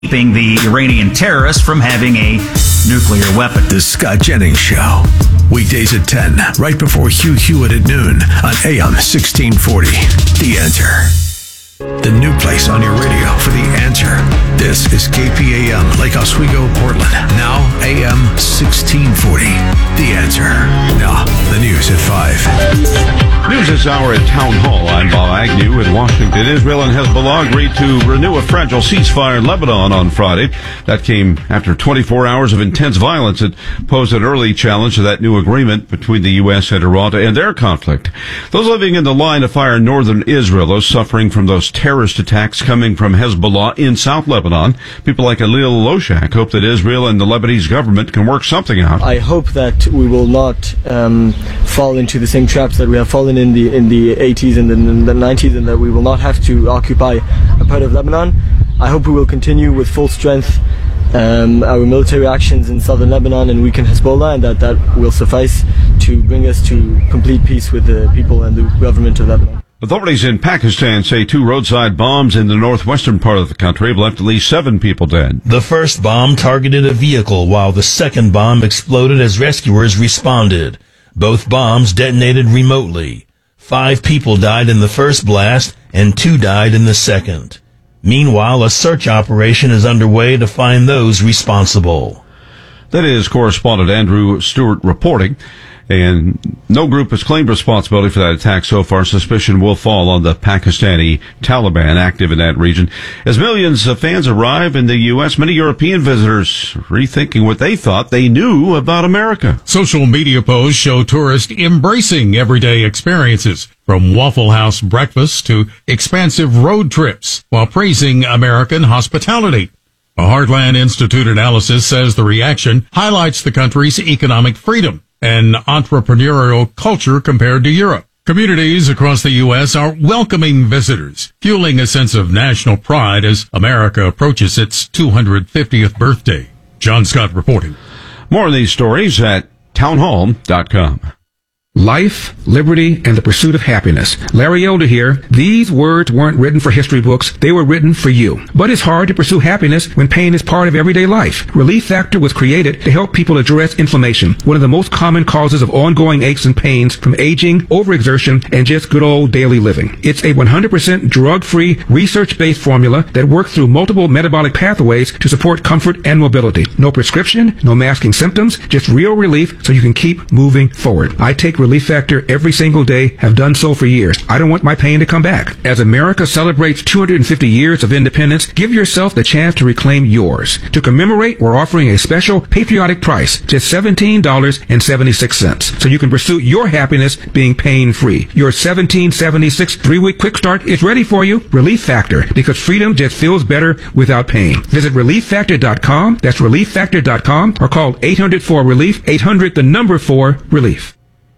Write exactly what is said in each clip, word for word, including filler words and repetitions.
keeping the Iranian terrorists from having a nuclear weapon. The Scott Jennings Show. Weekdays at ten, right before Hugh Hewitt at noon on A M sixteen forty. The Answer. The new place on your radio for The Answer. This is K P A M, Lake Oswego, Portland. Now A M sixteen forty. The Answer. Now, the news at five. News this hour at Town Hall. I'm Bob Agnew in Washington. Israel and Hezbollah agreed to renew a fragile ceasefire in Lebanon on Friday. That came after twenty-four hours of intense violence. It posed an early challenge to that new agreement between the U S and Iran to end their conflict. Those living in the line of fire in northern Israel, those suffering from those terrorist attacks coming from Hezbollah in South Lebanon, people like Alil Loshak hope that Israel and the Lebanese government can work something out. I hope that we will not um, fall into the same traps that we have fallen in the in the eighties and in the nineties, and that we will not have to occupy a part of Lebanon. I hope we will continue with full strength um, our military actions in southern Lebanon and weaken Hezbollah, and that that will suffice to bring us to complete peace with the people and the government of Lebanon. Authorities in Pakistan say two roadside bombs in the northwestern part of the country have left at least seven people dead. The first bomb targeted a vehicle, while the second bomb exploded as rescuers responded. Both bombs detonated remotely. Five people died in the first blast, and two died in the second. Meanwhile, a search operation is underway to find those responsible. That is correspondent Andrew Stewart reporting. And no group has claimed responsibility for that attack so far. Suspicion will fall on the Pakistani Taliban active in that region. As millions of fans arrive in the U S, many European visitors rethinking what they thought they knew about America. Social media posts show tourists embracing everyday experiences, from Waffle House breakfast to expansive road trips, while praising American hospitality. A Heartland Institute analysis says the reaction highlights the country's economic freedom and entrepreneurial culture compared to Europe. Communities across the U S are welcoming visitors, fueling a sense of national pride as America approaches its two hundred fiftieth birthday. John Scott reporting. More of these stories at townhall dot com. Life, liberty, and the pursuit of happiness. Larry Elder here. These words weren't written for history books. They were written for you. But it's hard to pursue happiness when pain is part of everyday life. Relief Factor was created to help people address inflammation, one of the most common causes of ongoing aches and pains from aging, overexertion, and just good old daily living. It's a one hundred percent drug-free, research-based formula that works through multiple metabolic pathways to support comfort and mobility. No prescription, no masking symptoms, just real relief so you can keep moving forward. I take Relief Factor every single day, have done so for years. I don't want my pain to come back. As America celebrates two hundred fifty years of independence, give yourself the chance to reclaim yours. To commemorate, we're offering a special patriotic price, just seventeen dollars and seventy-six cents, so you can pursue your happiness being pain-free. Your seventeen seventy-six three-week quick start is ready for you. Relief Factor, because freedom just feels better without pain. Visit relief factor dot com, that's relief factor dot com, or call eight hundred four relief, eight hundred the number four relief.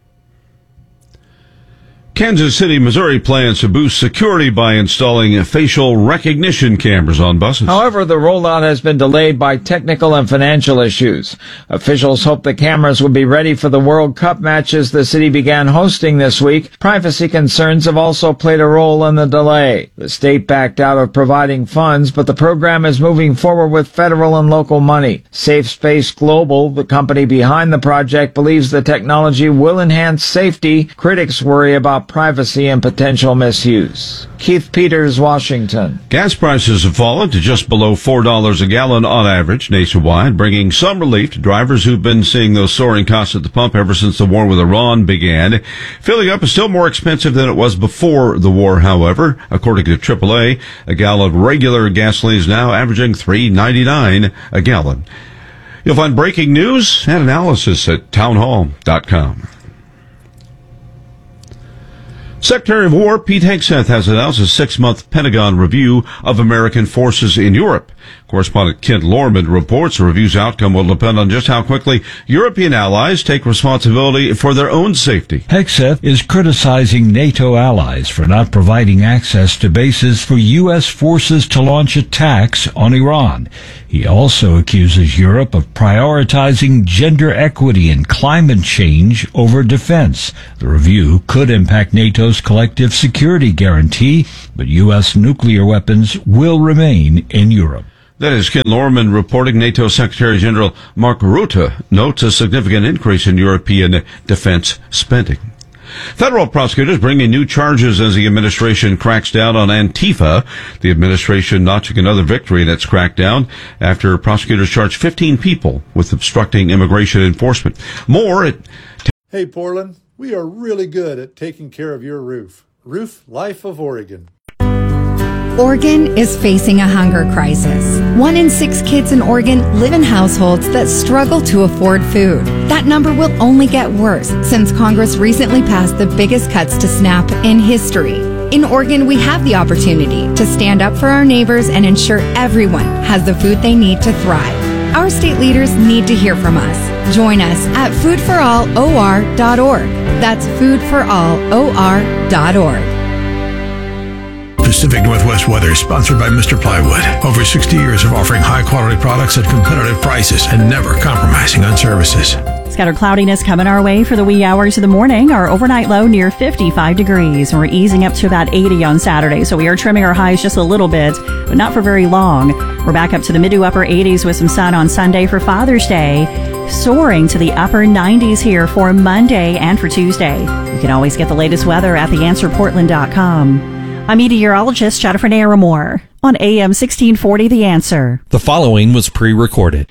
Kansas City, Missouri plans to boost security by installing facial recognition cameras on buses. However, the rollout has been delayed by technical and financial issues. Officials hope the cameras will be ready for the World Cup matches the city began hosting this week. Privacy concerns have also played a role in the delay. The state backed out of providing funds, but the program is moving forward with federal and local money. Safe Space Global, the company behind the project, believes the technology will enhance safety. Critics worry about privacy and potential misuse. Keith Peters, Washington. Gas prices have fallen to just below four dollars a gallon on average nationwide, bringing some relief to drivers who've been seeing those soaring costs at the pump ever since the war with Iran began. Filling up is still more expensive than it was before the war, however. According to triple A, a gallon of regular gasoline is now averaging three ninety-nine a gallon. You'll find breaking news and analysis at townhall dot com. Secretary of War Pete Hegseth has announced a six-month Pentagon review of American forces in Europe. Correspondent Kent Lorman reports the review's outcome will depend on just how quickly European allies take responsibility for their own safety. Hegseth is criticizing NATO allies for not providing access to bases for U S forces to launch attacks on Iran. He also accuses Europe of prioritizing gender equity and climate change over defense. The review could impact NATO's collective security guarantee, but U S nuclear weapons will remain in Europe. That is Ken Lorman reporting. NATO Secretary General Mark Rutte notes a significant increase in European defense spending. Federal prosecutors bringing new charges as the administration cracks down on Antifa. The administration notching another victory in its crackdown after prosecutors charged fifteen people with obstructing immigration enforcement. More at... Hey, Portland, we are really good at taking care of your roof. Roof Life of Oregon. Oregon is facing a hunger crisis. One in six kids in Oregon live in households that struggle to afford food. That number will only get worse since Congress recently passed the biggest cuts to SNAP in history. In Oregon, we have the opportunity to stand up for our neighbors and ensure everyone has the food they need to thrive. Our state leaders need to hear from us. Join us at food for all o r dot org. That's food for all o r dot org. Pacific Northwest weather, sponsored by Mister Plywood. Over sixty years of offering high-quality products at competitive prices and never compromising on services. Scattered cloudiness coming our way for the wee hours of the morning. Our overnight low near fifty-five degrees. We're easing up to about eighty on Saturday, so we are trimming our highs just a little bit, but not for very long. We're back up to the mid to upper eighties with some sun on Sunday for Father's Day, soaring to the upper nineties here for Monday and for Tuesday. You can always get the latest weather at the answer portland dot com. I'm meteorologist Jennifer Naramore on A M sixteen forty The Answer. The following was pre-recorded.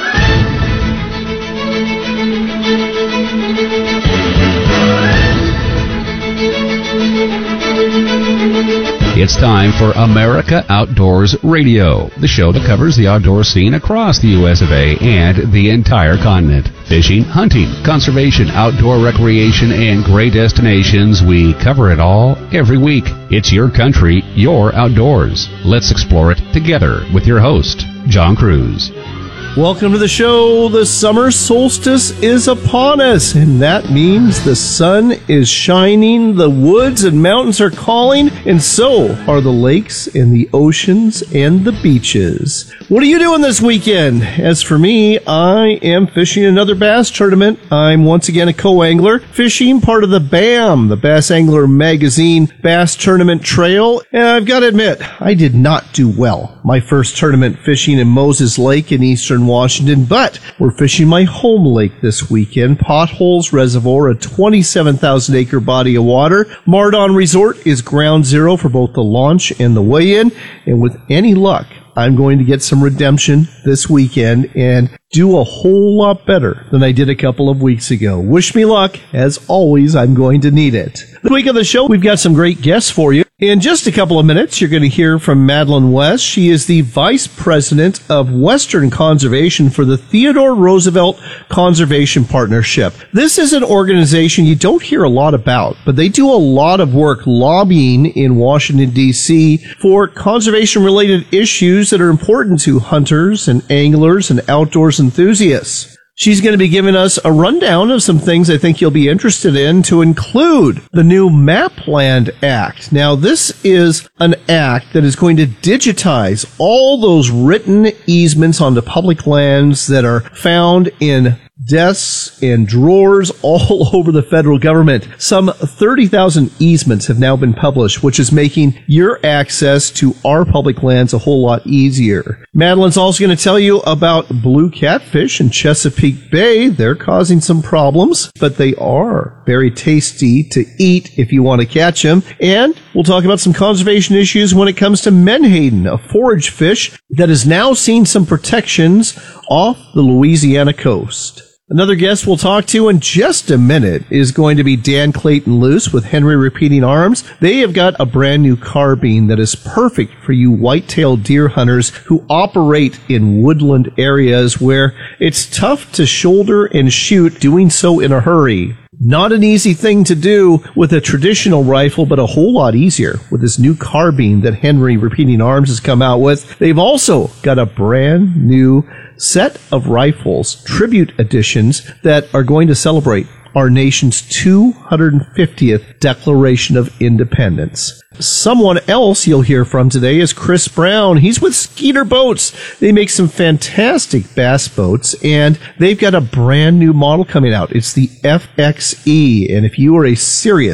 It's time for America Outdoors Radio, the show that covers the outdoor scene across the U S of A and the entire continent. Fishing, hunting, conservation, outdoor recreation, and great destinations. We cover it all every week. It's your country, your outdoors. Let's explore it together with your host, John Cruz. Welcome to the show. The summer solstice is upon us, and that means the sun is shining, the woods and mountains are calling, and so are the lakes and the oceans and the beaches. What are you doing this weekend? As for me, I am fishing another bass tournament. I'm once again a co-angler, fishing part of the BAM, the Bass Angler Magazine Bass Tournament Trail, and I've got to admit, I did not do well my first tournament fishing in Moses Lake in eastern Washington, but we're fishing my home lake this weekend, Potholes Reservoir, a twenty-seven thousand acre body of water. Mardon Resort is ground zero for both the launch and the weigh-in, and with any luck, I'm going to get some redemption this weekend and do a whole lot better than I did a couple of weeks ago. Wish me luck. As always, I'm going to need it. This week on the show, we've got some great guests for you. In just a couple of minutes, you're going to hear from Madeline West. She is the Vice President of Western Conservation for the Theodore Roosevelt Conservation Partnership. This is an organization you don't hear a lot about, but they do a lot of work lobbying in Washington, D C for conservation-related issues that are important to hunters and anglers and outdoors enthusiasts. She's going to be giving us a rundown of some things I think you'll be interested in, to include the new Mapland Act. Now, this is an act that is going to digitize all those written easements onto public lands that are found in desks and drawers all over the federal government. Some thirty thousand easements have now been published, which is making your access to our public lands a whole lot easier. Madeline's also going to tell you about blue catfish in Chesapeake Bay. They're causing some problems, but they are very tasty to eat if you want to catch them. And we'll talk about some conservation issues when it comes to menhaden, a forage fish that has now seen some protections off the Louisiana coast. Another guest we'll talk to in just a minute is going to be Dan Clayton Luce with Henry Repeating Arms. They have got a brand new carbine that is perfect for you white-tailed deer hunters who operate in woodland areas where it's tough to shoulder and shoot, doing so in a hurry. Not an easy thing to do with a traditional rifle, but a whole lot easier with this new carbine that Henry Repeating Arms has come out with. They've also got a brand new set of rifles, tribute editions, that are going to celebrate our nation's two hundred fiftieth Declaration of Independence. Someone else you'll hear from today is Chris Brown. He's with Skeeter Boats. They make some fantastic bass boats, and they've got a brand new model coming out. It's the F X E, and if you are a serious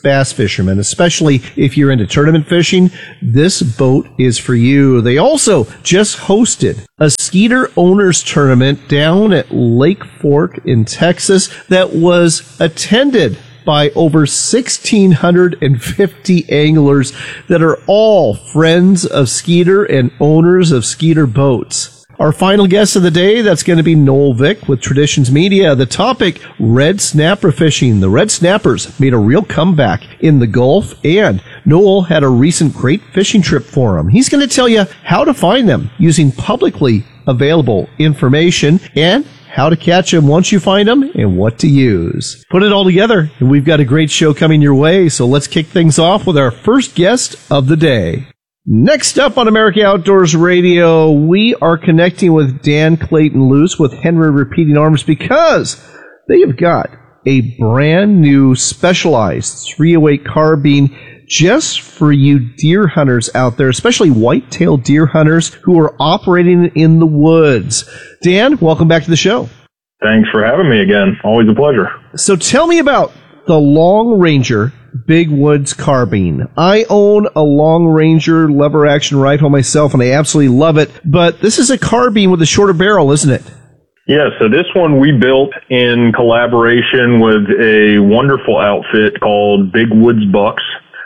bass fishermen, especially if you're into tournament fishing. This boat is for you. They also just hosted a Skeeter Owners Tournament down at Lake Fork in Texas that was attended by over one thousand six hundred fifty anglers that are all friends of Skeeter and owners of Skeeter boats. Our final guest of the day, that's going to be Noel Vick with Traditions Media. The topic, red snapper fishing. The red snappers made a real comeback in the Gulf, and Noel had a recent great fishing trip for them. He's going to tell you how to find them using publicly available information and how to catch them once you find them and what to use. Put it all together, and we've got a great show coming your way, so let's kick things off with our first guest of the day. Next up on America Outdoors Radio, we are connecting with Dan Clayton Luce with Henry Repeating Arms because they have got a brand new specialized three oh eight carbine just for you deer hunters out there, especially white-tailed deer hunters who are operating in the woods. Dan, welcome back to the show. Thanks for having me again. Always a pleasure. So tell me about the Long Ranger Big Woods carbine. I own a Long Ranger lever action rifle myself, and I absolutely love it. But this is a carbine with a shorter barrel, isn't it? Yeah, so this one we built in collaboration with a wonderful outfit called Big Woods Bucks,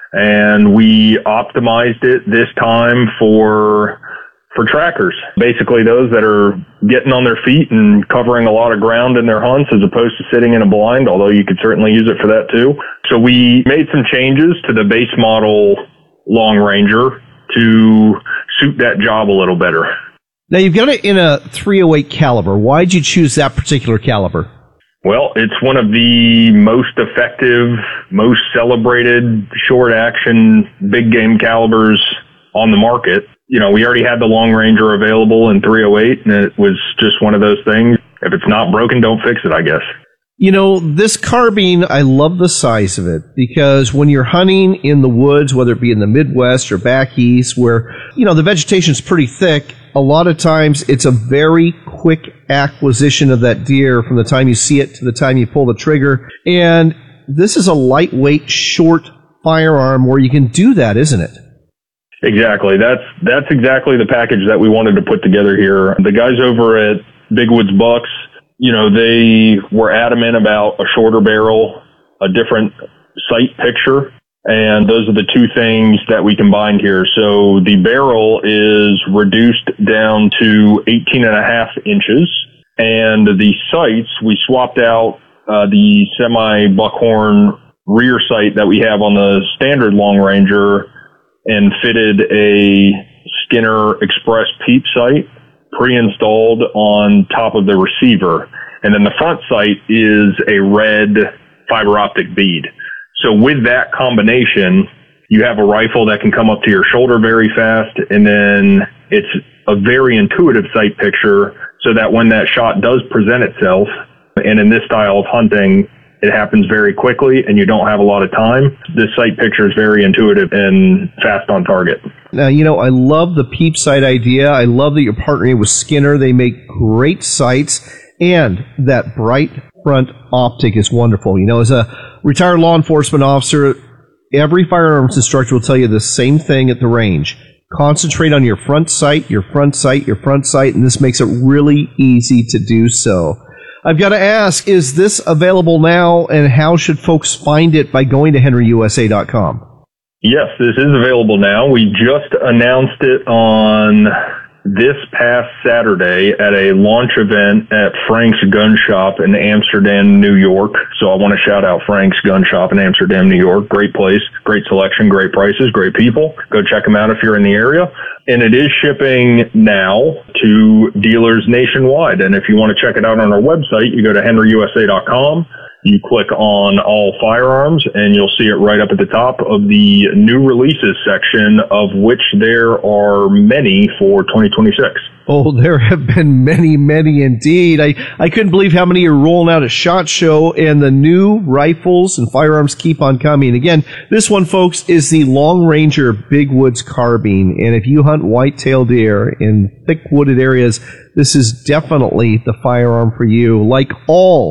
and we optimized it this time for for trackers. Basically those that are getting on their feet and covering a lot of ground in their hunts as opposed to sitting in a blind, although you could certainly use it for that too. So we made some changes to the base model Long Ranger to suit that job a little better. Now you've got it in a three oh eight caliber. Why'd you choose that particular caliber? Well, it's one of the most effective, most celebrated short action big game calibers on the market. You know, we already had the Long Ranger available in three oh eight, and it was just one of those things. If it's not broken, don't fix it, I guess. You know, this carbine, I love the size of it because when you're hunting in the woods, whether it be in the Midwest or back east where, you know, the vegetation's pretty thick, a lot of times it's a very quick acquisition of that deer from the time you see it to the time you pull the trigger. And this is a lightweight, short firearm where you can do that, isn't it? Exactly. That's that's exactly the package that we wanted to put together here. The guys over at Big Woods Bucks, you know, they were adamant about a shorter barrel, a different sight picture, and those are the two things that we combined here. So the barrel is reduced down to eighteen and a half inches, and the sights, we swapped out uh, the semi-buckhorn rear sight that we have on the standard Long Ranger and fitted a Skinner Express peep sight pre-installed on top of the receiver. And then the front sight is a red fiber optic bead. So with that combination, you have a rifle that can come up to your shoulder very fast, and then it's a very intuitive sight picture so that when that shot does present itself, and in this style of hunting, it happens very quickly and you don't have a lot of time. This sight picture is very intuitive and fast on target. Now, you know, I love the peep sight idea. I love that you're partnering with Skinner. They make great sights, and that bright front optic is wonderful. You know, as a retired law enforcement officer, every firearms instructor will tell you the same thing at the range. Concentrate on your front sight, your front sight, your front sight, and this makes it really easy to do so. I've got to ask, is this available now, and how should folks find it by going to henry u s a dot com? Yes, this is available now. We just announced it on this past Saturday at a launch event at Frank's Gun Shop in Amsterdam, New York. So I want to shout out Frank's Gun Shop in Amsterdam, New York. Great place, great selection, great prices, great people. Go check them out if you're in the area. And it is shipping now to dealers nationwide. And if you want to check it out on our website, you go to henry u s a dot com. You click on all firearms and you'll see it right up at the top of the new releases section, of which there are many for twenty twenty-six. Oh, there have been many, many indeed. I, I couldn't believe how many are rolling out at SHOT Show, and the new rifles and firearms keep on coming. Again, this one, folks, is the Long Ranger Big Woods carbine. And if you hunt white-tailed deer in thick wooded areas, this is definitely the firearm for you. Like all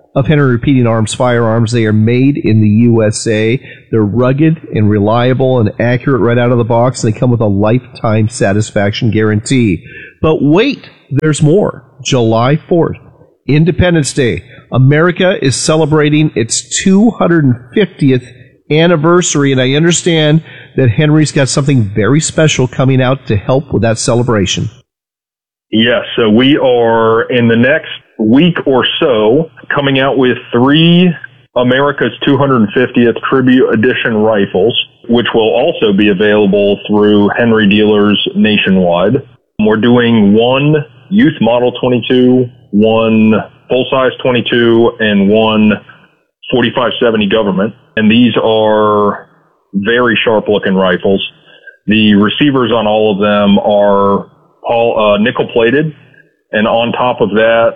of Henry Repeating Arms firearms. They are made in the U S A. They're rugged and reliable and accurate right out of the box. They come with a lifetime satisfaction guarantee. But wait, there's more. July fourth, Independence Day. America is celebrating its two hundred fiftieth anniversary, and I understand that Henry's got something very special coming out to help with that celebration. Yes, so we are in the next week or so coming out with three America's two hundred fiftieth Tribute Edition rifles, which will also be available through Henry dealers nationwide. We're doing one Youth Model twenty-two, one full-size twenty-two, and one forty-five seventy Government. And these are very sharp-looking rifles. The receivers on all of them are all uh, nickel-plated, and on top of that,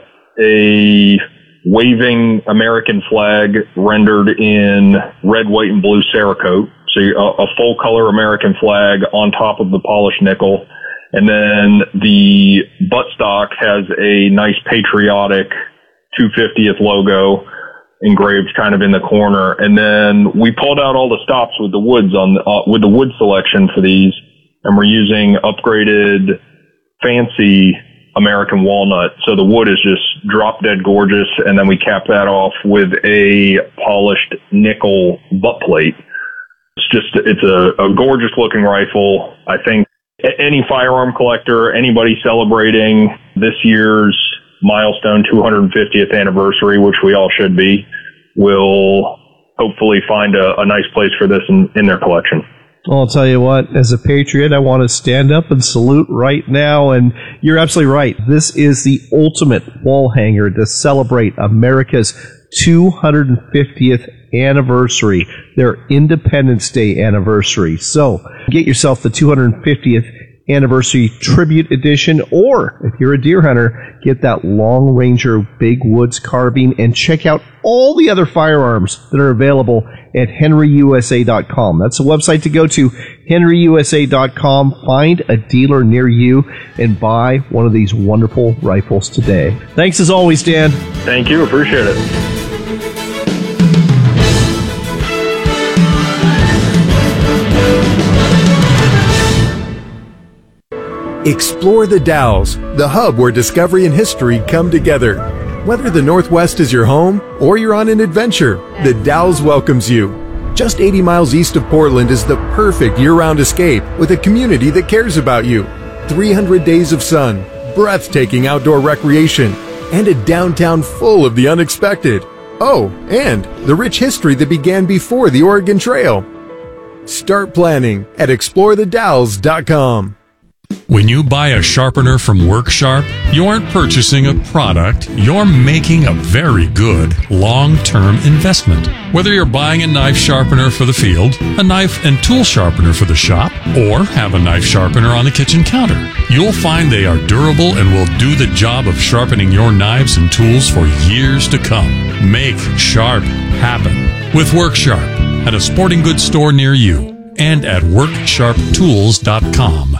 a waving American flag rendered in red, white, and blue Cerakote. So a, a full-color American flag on top of the polished nickel. And then the buttstock has a nice patriotic two hundred fiftieth logo engraved kind of in the corner. And then we pulled out all the stops with the woods on the, uh, with the wood selection for these, and we're using upgraded fancy American walnut. So the wood is just drop dead gorgeous, and then we cap that off with a polished nickel butt plate. It's just, it's a, a gorgeous looking rifle. I think any firearm collector, anybody celebrating this year's milestone two hundred fiftieth anniversary, which we all should be, will hopefully find a, a nice place for this in, in their collection. Well, I'll tell you what, as a patriot, I want to stand up and salute right now, and you're absolutely right. This is the ultimate wall hanger to celebrate America's two hundred fiftieth anniversary, their Independence Day anniversary. So get yourself the two hundred fiftieth anniversary tribute edition, or if you're a deer hunter, get that Long Ranger Big Woods carbine, and check out all the other firearms that are available at henry u s a dot com. That's the website to go to, henry u s a dot com. Find a dealer near you and buy one of these wonderful rifles today. Thanks as always, Dan. Thank you. Appreciate it. Explore the Dalles, the hub where discovery and history come together. Whether the Northwest is your home or you're on an adventure, the Dalles welcomes you. Just eighty miles east of Portland is the perfect year-round escape with a community that cares about you. three hundred days of sun, breathtaking outdoor recreation, and a downtown full of the unexpected. Oh, and the rich history that began before the Oregon Trail. Start planning at explore the dalles dot com. When you buy a sharpener from WorkSharp, you aren't purchasing a product, you're making a very good long-term investment. Whether you're buying a knife sharpener for the field, a knife and tool sharpener for the shop, or have a knife sharpener on the kitchen counter, you'll find they are durable and will do the job of sharpening your knives and tools for years to come. Make sharp happen with WorkSharp at a sporting goods store near you and at work sharp tools dot com.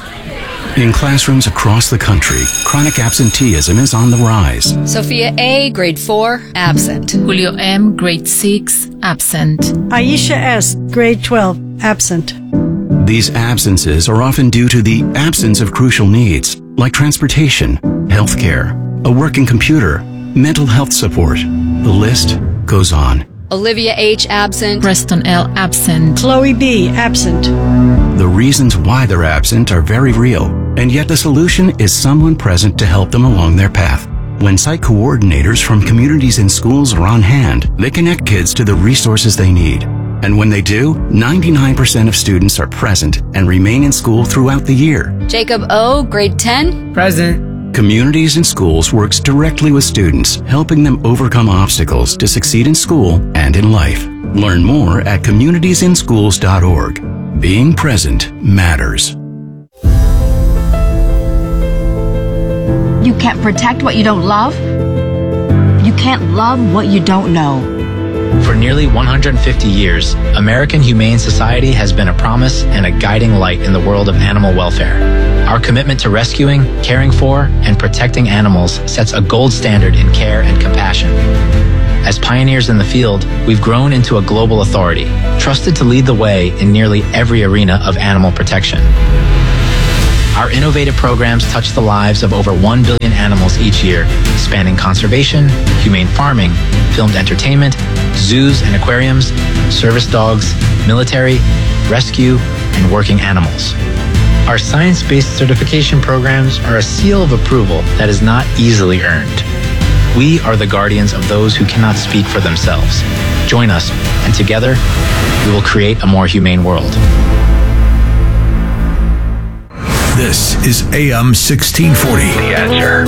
In classrooms across the country, chronic absenteeism is on the rise. Sophia A., grade four, absent. Julio M., grade six, absent. Aisha S., grade twelve, absent. These absences are often due to the absence of crucial needs, like transportation, health care, a working computer, mental health support. The list goes on. Olivia H., absent. Preston L., absent. Chloe B., absent. The reasons why they're absent are very real, and yet the solution is someone present to help them along their path. When site coordinators from communities and schools are on hand, they connect kids to the resources they need. And when they do, ninety-nine percent of students are present and remain in school throughout the year. Jacob O., grade ten, present. Communities and Schools works directly with students, helping them overcome obstacles to succeed in school and in life. Learn more at communities in schools dot org. Being present matters. You can't protect what you don't love. You can't love what you don't know. For nearly one hundred fifty years, American Humane Society has been a promise and a guiding light in the world of animal welfare. Our commitment to rescuing, caring for, and protecting animals sets a gold standard in care and compassion. As pioneers in the field, we've grown into a global authority, trusted to lead the way in nearly every arena of animal protection. Our innovative programs touch the lives of over one billion animals each year, spanning conservation, humane farming, filmed entertainment, zoos and aquariums, service dogs, military, rescue, and working animals. Our science-based certification programs are a seal of approval that is not easily earned. We are the guardians of those who cannot speak for themselves. Join us, and together, we will create a more humane world. This is A M sixteen forty. The Answer.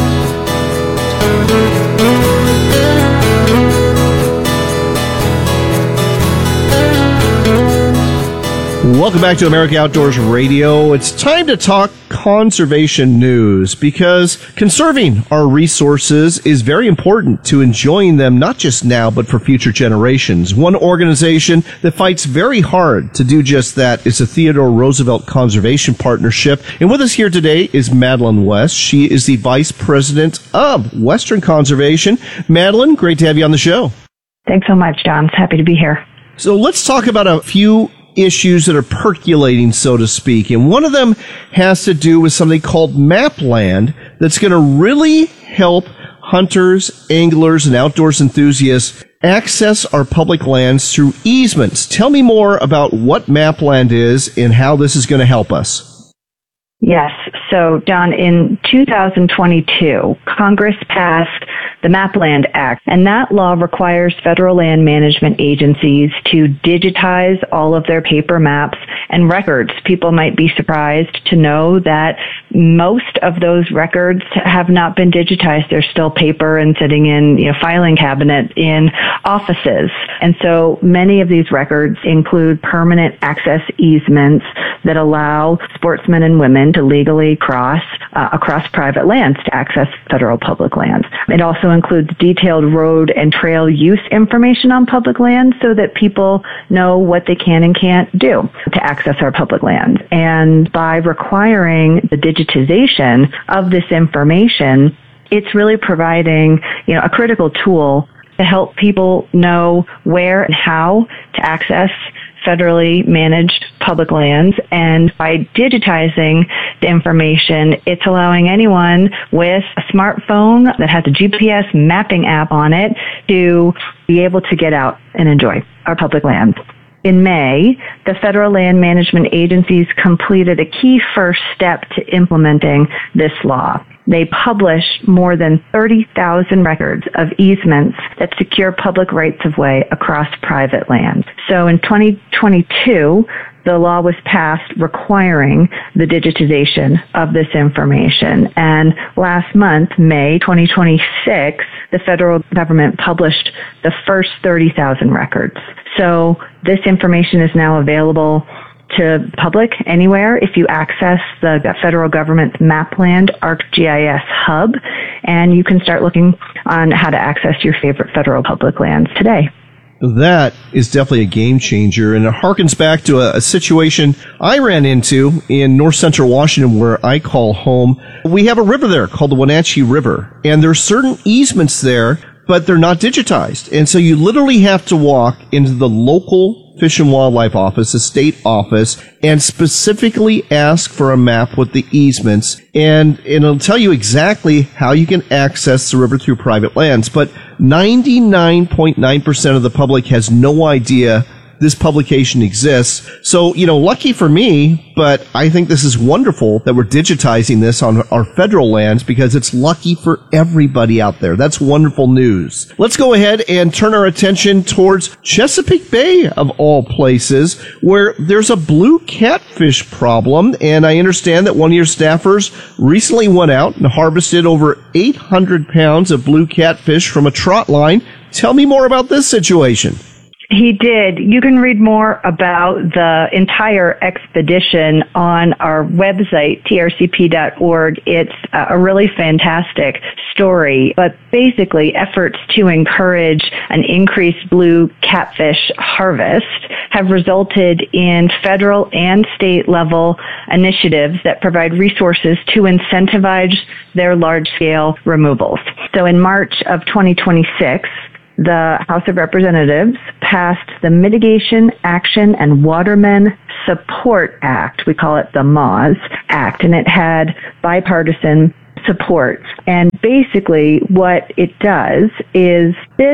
Welcome back to America Outdoors Radio. It's time to talk conservation news, because conserving our resources is very important to enjoying them not just now but for future generations. One organization that fights very hard to do just that is the Theodore Roosevelt Conservation Partnership. And with us here today is Madeline West. She is the Vice President of Western Conservation. Madeline, great to have you on the show. Thanks so much, John. Happy to be here. So let's talk about a few issues that are percolating, so to speak. And one of them has to do with something called Mapland that's going to really help hunters, anglers, and outdoors enthusiasts access our public lands through easements. Tell me more about what Mapland is and how this is going to help us. Yes. So, John, in two thousand twenty-two, Congress passed the Mapland Act, and that law requires federal land management agencies to digitize all of their paper maps and records. People might be surprised to know that most of those records have not been digitized. They're still paper and sitting in, you know, filing cabinet in offices. And so many of these records include permanent access easements that allow sportsmen and women to legally cross uh, across private lands to access federal public lands. It also includes detailed road and trail use information on public lands so that people know what they can and can't do to access our public lands. And by requiring the digitization of this information, it's really providing, you know, a critical tool to help people know where and how to access federally managed public lands. And by digitizing the information, it's allowing anyone with a smartphone that has a G P S mapping app on it to be able to get out and enjoy our public lands. In May, the federal land management agencies completed a key first step to implementing this law. They published more than thirty thousand records of easements that secure public rights of way across private land. So in twenty twenty-two, the law was passed requiring the digitization of this information. And last month, May twenty twenty-six, the federal government published the first thirty thousand records. So this information is now available to public anywhere if you access the federal government's Mapland ArcGIS hub, and you can start looking on how to access your favorite federal public lands today. That is definitely a game changer, and it harkens back to a, a situation I ran into in north central Washington where I call home. We have a river there called the Wenatchee River, and there are certain easements there, but they're not digitized. And so you literally have to walk into the local Fish and Wildlife Office, the state office, and specifically ask for a map with the easements, and, and it'll tell you exactly how you can access the river through private lands. But ninety-nine point nine percent of the public has no idea this publication exists. So, you know, lucky for me, but I think this is wonderful that we're digitizing this on our federal lands because it's lucky for everybody out there. That's wonderful news. Let's go ahead and turn our attention towards Chesapeake Bay, of all places, where there's a blue catfish problem. And I understand that one of your staffers recently went out and harvested over eight hundred pounds of blue catfish from a trot line. Tell me more about this situation. He did. You can read more about the entire expedition on our website, T R C P dot org. It's a really fantastic story, but basically efforts to encourage an increased blue catfish harvest have resulted in federal and state level initiatives that provide resources to incentivize their large-scale removals. So in March of twenty twenty-six, the House of Representatives passed the Mitigation Action and Watermen Support Act. We call it the M A W S Act, and it had bipartisan support. And basically what it does is this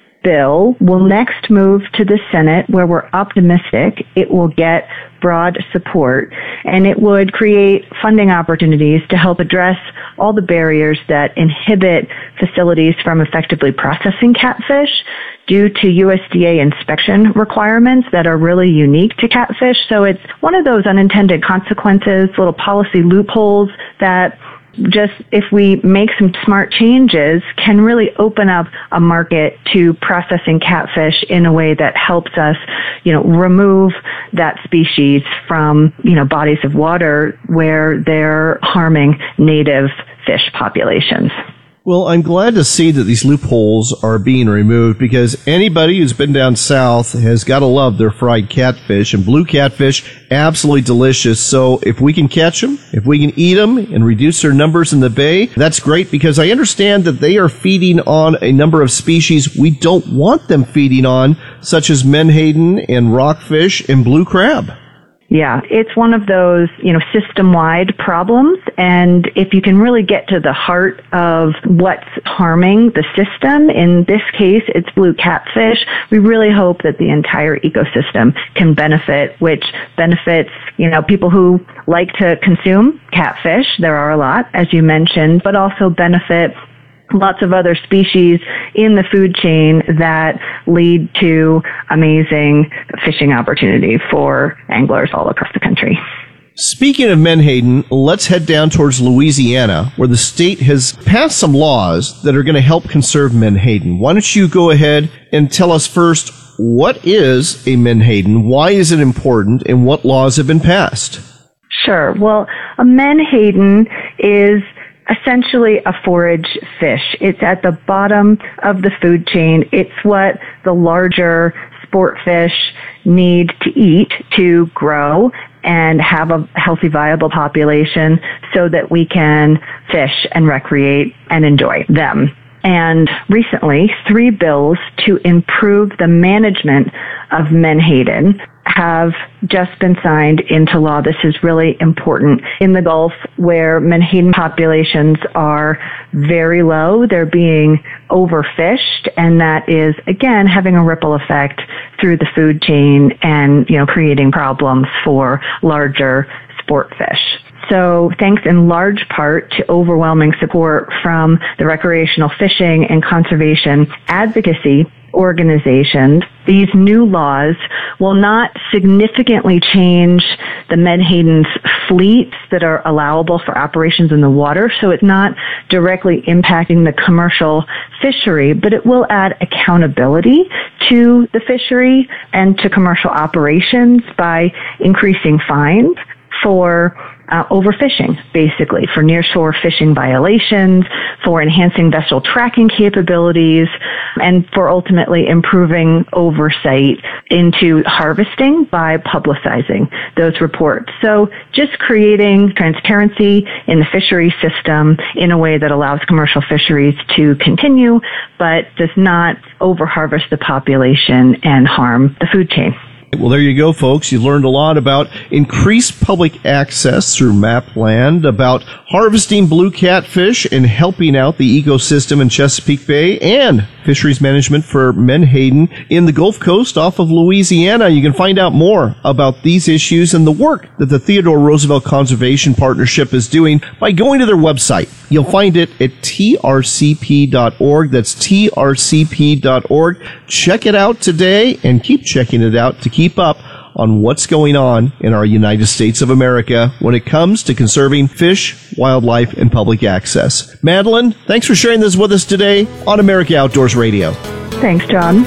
bill will next move to the Senate, where we're optimistic it will get broad support, and it would create funding opportunities to help address all the barriers that inhibit facilities from effectively processing catfish due to U S D A inspection requirements that are really unique to catfish. So it's one of those unintended consequences, little policy loopholes that just, if we make some smart changes, can really open up a market to processing catfish in a way that helps us, you know, remove that species from, you know, bodies of water where they're harming native fish populations. Well, I'm glad to see that these loopholes are being removed, because anybody who's been down south has got to love their fried catfish, and blue catfish, absolutely delicious. So if we can catch them, if we can eat them and reduce their numbers in the bay, that's great, because I understand that they are feeding on a number of species we don't want them feeding on, such as menhaden and rockfish and blue crab. Yeah, it's one of those, you know, system-wide problems, and if you can really get to the heart of what's harming the system, in this case, it's blue catfish, we really hope that the entire ecosystem can benefit, which benefits, you know, people who like to consume catfish, there are a lot, as you mentioned, but also benefit lots of other species in the food chain that lead to amazing fishing opportunity for anglers all across the country. Speaking of menhaden, let's head down towards Louisiana, where the state has passed some laws that are going to help conserve menhaden. Why don't you go ahead and tell us first, what is a menhaden, why is it important, and what laws have been passed? Sure. Well, a menhaden is essentially a forage fish. It's at the bottom of the food chain. It's what the larger sport fish need to eat to grow and have a healthy, viable population so that we can fish and recreate and enjoy them. And recently, three bills to improve the management of menhaden have just been signed into law. This is really important. In the Gulf, where menhaden populations are very low, they're being overfished, and that is, again, having a ripple effect through the food chain and, you know, creating problems for larger sport fish. So thanks in large part to overwhelming support from the recreational fishing and conservation advocacy organizations, these new laws will not significantly change the menhaden's fleets that are allowable for operations in the water, so it's not directly impacting the commercial fishery, but it will add accountability to the fishery and to commercial operations by increasing fines for uh, overfishing, basically, for nearshore fishing violations, for enhancing vessel tracking capabilities, and for ultimately improving oversight into harvesting by publicizing those reports. So just creating transparency in the fishery system in a way that allows commercial fisheries to continue, but does not overharvest the population and harm the food chain. Well, there you go, folks. You learned a lot about increased public access through MapLand, about harvesting blue catfish and helping out the ecosystem in Chesapeake Bay, and fisheries management for menhaden in the Gulf Coast off of Louisiana. You can find out more about these issues and the work that the Theodore Roosevelt Conservation Partnership is doing by going to their website. You'll find it at T R C P dot org. That's T R C P dot org. Check it out today and keep checking it out to keep up on what's going on in our United States of America when it comes to conserving fish, wildlife, and public access. Madeline, thanks for sharing this with us today on America Outdoors Radio. Thanks, John.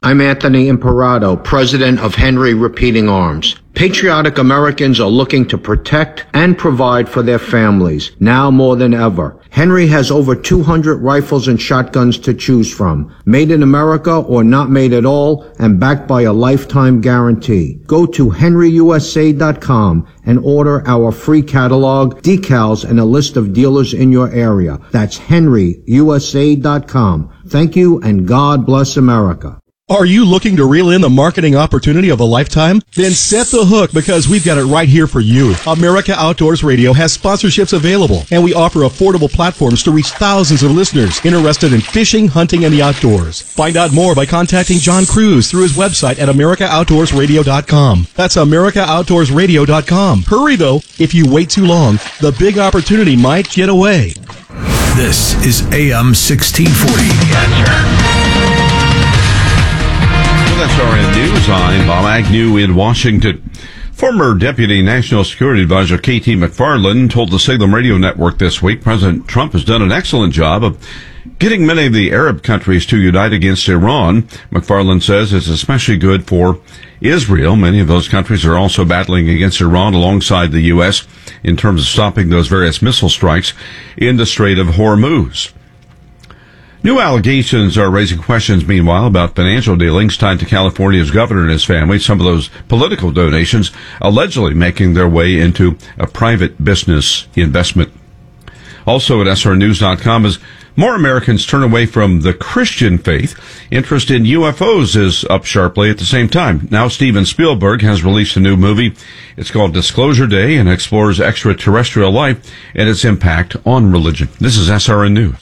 I'm Anthony Imperato, president of Henry Repeating Arms. Patriotic Americans are looking to protect and provide for their families, now more than ever. Henry has over two hundred rifles and shotguns to choose from, made in America or not made at all, and backed by a lifetime guarantee. Go to henry u s a dot com and order our free catalog, decals, and a list of dealers in your area. That's henry u s a dot com. Thank you, and God bless America. Are you looking to reel in the marketing opportunity of a lifetime? Then set the hook, because we've got it right here for you. America Outdoors Radio has sponsorships available, and we offer affordable platforms to reach thousands of listeners interested in fishing, hunting, and the outdoors. Find out more by contacting John Cruz through his website at america outdoors radio dot com. That's america outdoors radio dot com. Hurry, though. If you wait too long, the big opportunity might get away. This is A M sixteen forty. The Answer. Well, that's our end news. I'm Bob Agnew in Washington. Former Deputy National Security Advisor K T McFarland told the Salem Radio Network this week President Trump has done an excellent job of getting many of the Arab countries to unite against Iran. McFarland says it's especially good for Israel. Many of those countries are also battling against Iran alongside the U S in terms of stopping those various missile strikes in the Strait of Hormuz. New allegations are raising questions, meanwhile, about financial dealings tied to California's governor and his family. Some of those political donations allegedly making their way into a private business investment. Also at S R news dot com, as more Americans turn away from the Christian faith, interest in U F Os is up sharply at the same time. Now Steven Spielberg has released a new movie. It's called Disclosure Day and explores extraterrestrial life and its impact on religion. This is S R N News.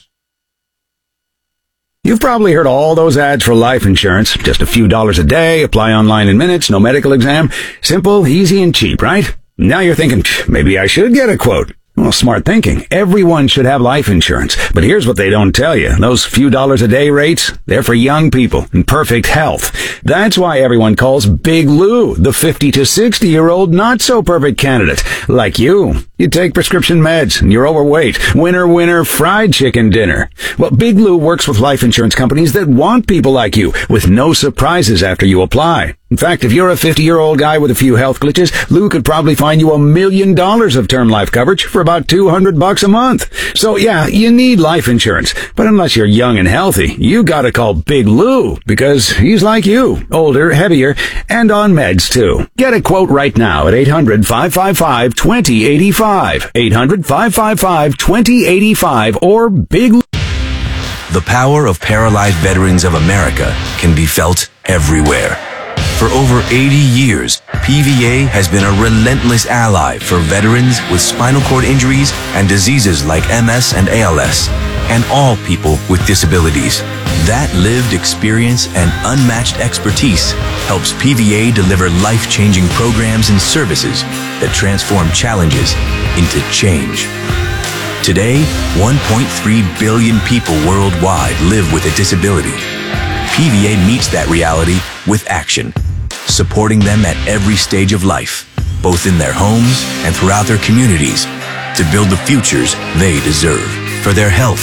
You've probably heard all those ads for life insurance. Just a few dollars a day, apply online in minutes, no medical exam. Simple, easy, and cheap, right? Now you're thinking, maybe I should get a quote. Well, smart thinking. Everyone should have life insurance. But here's what they don't tell you. Those few dollars a day rates, they're for young people in perfect health. That's why everyone calls Big Lou the fifty to sixty year old not so perfect candidate. Like you. You take prescription meds and you're overweight. Winner, winner, fried chicken dinner. Well, Big Lou works with life insurance companies that want people like you with no surprises after you apply. In fact, if you're a fifty-year-old guy with a few health glitches, Lou could probably find you a million dollars of term life coverage for about two hundred bucks a month. So yeah, you need life insurance. But unless you're young and healthy, you gotta call Big Lou, because he's like you, older, heavier, and on meds too. Get a quote right now at eight hundred, five five five, two zero eight five. eight hundred, five five five, two zero eight five or Big Lou. The power of paralyzed veterans of America can be felt everywhere. For over eighty years, P V A has been a relentless ally for veterans with spinal cord injuries and diseases like M S and A L S, and all people with disabilities. That lived experience and unmatched expertise helps P V A deliver life-changing programs and services that transform challenges into change. Today, one point three billion people worldwide live with a disability. P V A meets that reality with action, supporting them at every stage of life, both in their homes and throughout their communities, to build the futures they deserve for their health,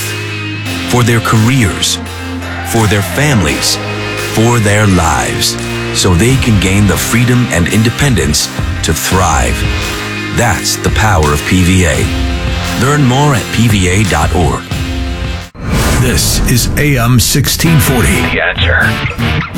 for their careers, for their families, for their lives, so they can gain the freedom and independence to thrive. That's the power of P V A. Learn more at P V A dot org. This is A M sixteen forty. The Answer.